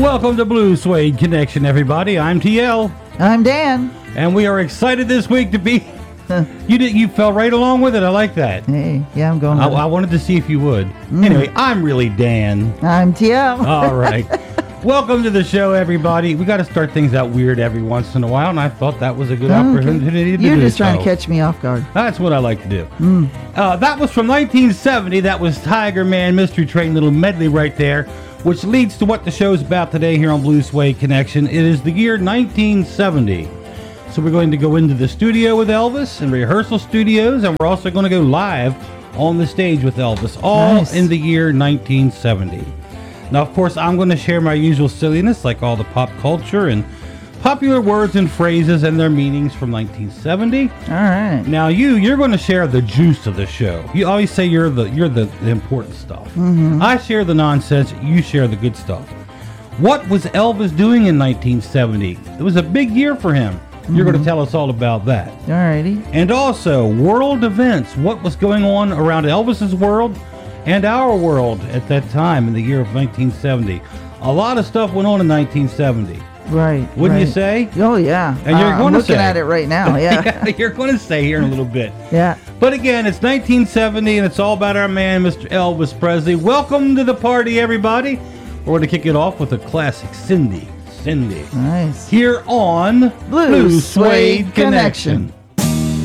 Welcome to Blue Suede Connection, everybody. I'm TL. I'm Dan. And we are excited this week to be... You fell right along with it. I like that. Hey, yeah, I'm going. I wanted to see if you would. Anyway, I'm really Dan. I'm TL. All right. Welcome to the show, everybody. We got to start things out weird every once in a while, and I thought that was a good opportunity to do. You're just trying to catch me off guard. That's what I like to do. That was from 1970. That was Tiger Man Mystery Train, little medley right there, which leads to what the show's about today here on Blue Suede Connection. It is the year 1970. So we're going to go into the studio with Elvis and rehearsal studios, and we're also going to go live on the stage with Elvis, all in the year 1970. Now, of course, I'm going to share my usual silliness, like all the pop culture and popular words and phrases and their meanings from 1970. All right. Now, you're going to share the juice of the show. You always say you're the important stuff. I share the nonsense. You share the good stuff. What was Elvis doing in 1970? It was a big year for him. You're going to tell us all about that. All righty. And also, world events. What was going on around Elvis's world and our world at that time in the year of 1970? A lot of stuff went on in 1970. Right. Wouldn't you say? Oh, yeah. And you're going I'm to looking say. at it right now, yeah. You're going to say here in a little bit. Yeah. But again, it's 1970, and it's all about our man, Mr. Elvis Presley. Welcome to the party, everybody. We're going to kick it off with a classic, Cindy. Nice. Here on Blue Suede Connection.